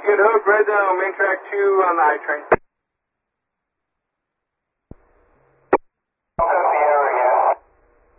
Good Hope, Red Zone, main track 2 on the I train.